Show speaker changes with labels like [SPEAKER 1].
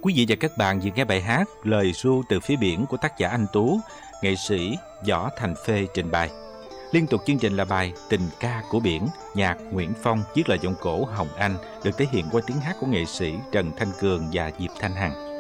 [SPEAKER 1] Quý vị và các bạn vừa nghe bài hát Lời ru từ phía biển của tác giả Anh Tú, nghệ sĩ Võ Thành Phê trình bày. Liên tục chương trình là bài Tình ca của biển, nhạc Nguyễn Phong viết lời giọng cổ Hồng Anh, được thể hiện qua tiếng hát của nghệ sĩ Trần Thanh Cường và Diệp Thanh Hằng.